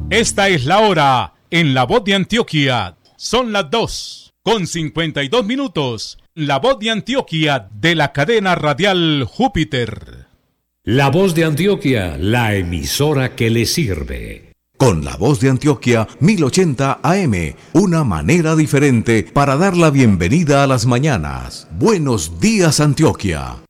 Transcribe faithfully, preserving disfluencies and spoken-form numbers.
Esta es la hora en La Voz de Antioquia. Son las dos con cincuenta y dos minutos. La Voz de Antioquia de la cadena radial Júpiter. La Voz de Antioquia, la emisora que le sirve. Con La Voz de Antioquia mil ochenta A M, una manera diferente para dar la bienvenida a las mañanas. Buenos días, Antioquia.